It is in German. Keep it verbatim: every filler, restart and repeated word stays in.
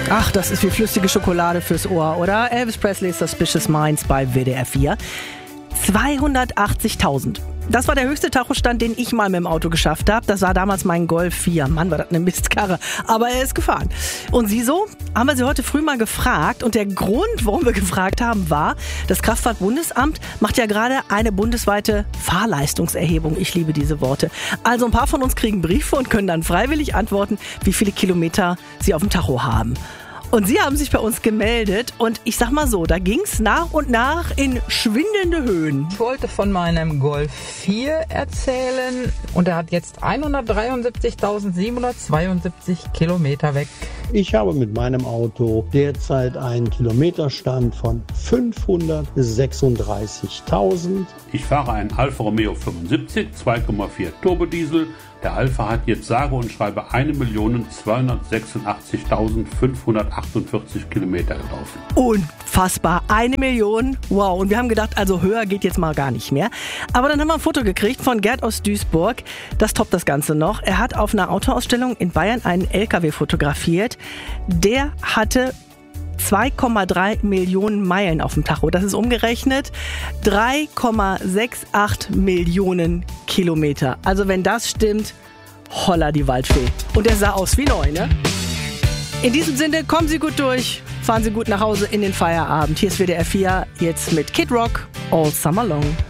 Ach, das ist wie flüssige Schokolade fürs Ohr, oder? Elvis Presley's Suspicious Minds bei W D R vier. zweihundertachtzigtausend. Das war der höchste Tachostand, den ich mal mit dem Auto geschafft habe. Das war damals mein Golf vier. Mann, war das eine Mistkarre. Aber er ist gefahren. Und Sie so? Haben wir Sie heute früh mal gefragt. Und der Grund, warum wir gefragt haben, war, das Kraftfahrtbundesamt macht ja gerade eine bundesweite Fahrleistungserhebung. Ich liebe diese Worte. Also ein paar von uns kriegen Briefe und können dann freiwillig antworten, wie viele Kilometer sie auf dem Tacho haben. Und Sie haben sich bei uns gemeldet und ich sag mal so, da ging's nach und nach in schwindelnde Höhen. Ich wollte von meinem Golf vier erzählen und er hat jetzt hundertdreiundsiebzigtausendsiebenhundertzweiundsiebzig Kilometer weg. Ich habe mit meinem Auto derzeit einen Kilometerstand von fünfhundertsechsunddreißigtausend. Ich fahre einen Alfa Romeo fünfundsiebzig, zwei Komma vier Turbodiesel. Der Alfa hat jetzt sage und schreibe eine Million zweihundertsechsundachtzigtausendfünfhundertachtundvierzig Kilometer gelaufen. Unfassbar, eine Million. Wow, und wir haben gedacht, also höher geht jetzt mal gar nicht mehr. Aber dann haben wir ein Foto gekriegt von Gerd aus Duisburg. Das toppt das Ganze noch. Er hat auf einer Autoausstellung in Bayern einen L K W fotografiert. Der hatte zwei Komma drei Millionen Meilen auf dem Tacho. Das ist umgerechnet drei Komma achtundsiebzig Millionen Kilometer. Also wenn das stimmt, holla die Waldfee. Und der sah aus wie neu, ne? In diesem Sinne, kommen Sie gut durch, fahren Sie gut nach Hause in den Feierabend. Hier ist W D R vier, jetzt mit Kid Rock, All Summer Long.